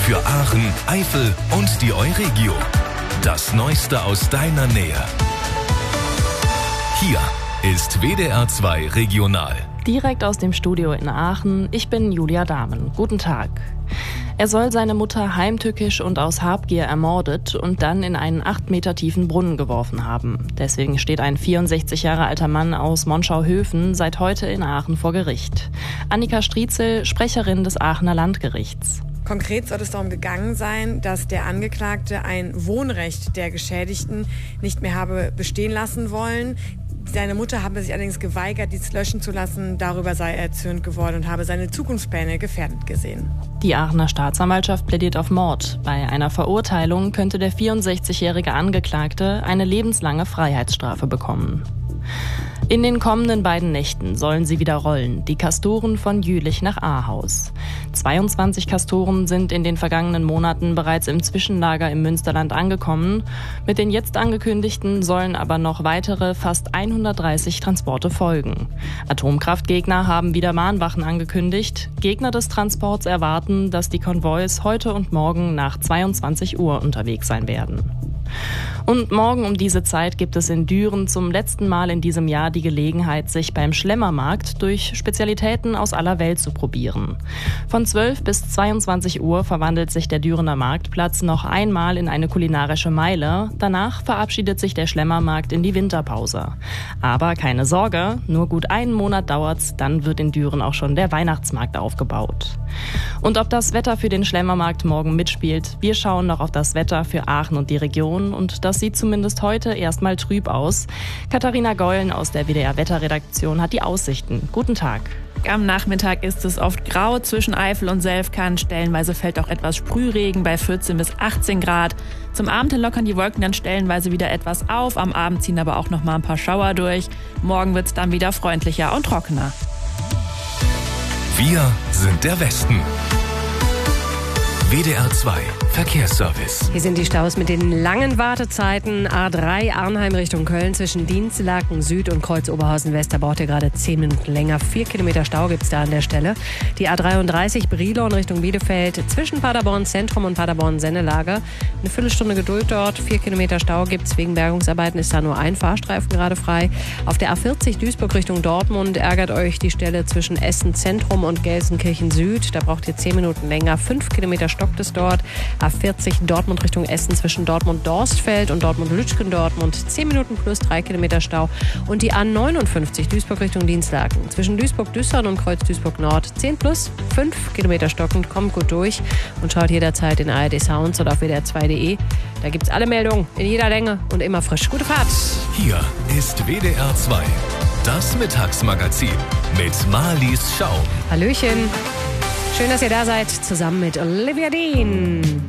Für Aachen, Eifel und die Euregio. Das Neueste aus deiner Nähe. Hier ist WDR 2 Regional. Direkt aus dem Studio in Aachen, ich bin Julia Dahmen. Guten Tag. Er soll seine Mutter heimtückisch und aus Habgier ermordet und dann in einen 8 Meter tiefen Brunnen geworfen haben. Deswegen steht ein 64 Jahre alter Mann aus Monschau-Höfen seit heute in Aachen vor Gericht. Annika Striezel, Sprecherin des Aachener Landgerichts. Konkret soll es darum gegangen sein, dass der Angeklagte ein Wohnrecht der Geschädigten nicht mehr habe bestehen lassen wollen. Seine Mutter habe sich allerdings geweigert, dies löschen zu lassen. Darüber sei er erzürnt geworden und habe seine Zukunftspläne gefährdet gesehen. Die Aachener Staatsanwaltschaft plädiert auf Mord. Bei einer Verurteilung könnte der 64-jährige Angeklagte eine lebenslange Freiheitsstrafe bekommen. In den kommenden beiden Nächten sollen sie wieder rollen, die Castoren von Jülich nach Ahaus. 22 Castoren sind in den vergangenen Monaten bereits im Zwischenlager im Münsterland angekommen. Mit den jetzt angekündigten sollen aber noch weitere fast 130 Transporte folgen. Atomkraftgegner haben wieder Mahnwachen angekündigt. Gegner des Transports erwarten, dass die Konvois heute und morgen nach 22 Uhr unterwegs sein werden. Und morgen um diese Zeit gibt es in Düren zum letzten Mal in diesem Jahr die Gelegenheit, sich beim Schlemmermarkt durch Spezialitäten aus aller Welt zu probieren. Von 12 bis 22 Uhr verwandelt sich der Dürener Marktplatz noch einmal in eine kulinarische Meile. Danach verabschiedet sich der Schlemmermarkt in die Winterpause. Aber keine Sorge, nur gut einen Monat dauert's, dann wird in Düren auch schon der Weihnachtsmarkt aufgebaut. Und ob das Wetter für den Schlemmermarkt morgen mitspielt, wir schauen noch auf das Wetter für Aachen und die Region und das sieht zumindest heute erstmal trüb aus. Katharina Geulen aus der WDR-Wetterredaktion hat die Aussichten. Guten Tag. Am Nachmittag ist es oft grau zwischen Eifel und Selfkern. Stellenweise fällt auch etwas Sprühregen bei 14 bis 18 Grad. Zum Abend hin lockern die Wolken dann stellenweise wieder etwas auf. Am Abend ziehen aber auch noch mal ein paar Schauer durch. Morgen wird es dann wieder freundlicher und trockener. Wir sind der Westen. WDR 2 Verkehrsservice. Hier sind die Staus mit den langen Wartezeiten. A3 Arnheim Richtung Köln zwischen Dienstlaken Süd und Kreuz Oberhausen-West. Da braucht ihr gerade 10 Minuten länger. 4 Kilometer Stau gibt es da an der Stelle. Die A33 Brilon Richtung Bielefeld zwischen Paderborn Zentrum und Paderborn Sennelage. Eine Viertelstunde Geduld dort. 4 Kilometer Stau gibt es. Wegen Bergungsarbeiten ist da nur ein Fahrstreifen gerade frei. Auf der A40 Duisburg Richtung Dortmund ärgert euch die Stelle zwischen Essen Zentrum und Gelsenkirchen Süd. Da braucht ihr 10 Minuten länger. 5 Kilometer stockt es dort. A40 Dortmund Richtung Essen zwischen Dortmund-Dorstfeld und Dortmund-Lütschgen-Dortmund. 10 Minuten plus 3 Kilometer Stau. Und die A59 Duisburg Richtung Dienstlaken. Zwischen Duisburg-Düssern und Kreuz Duisburg-Nord. 10 plus 5 Kilometer stockend. Kommt gut durch und schaut jederzeit in ARD Sounds oder auf WDR2.de. Da gibt es alle Meldungen in jeder Länge und immer frisch. Gute Fahrt! Hier ist WDR 2, das Mittagsmagazin mit Marlies Schaum. Hallöchen! Schön, dass ihr da seid, zusammen mit Olivia Dean.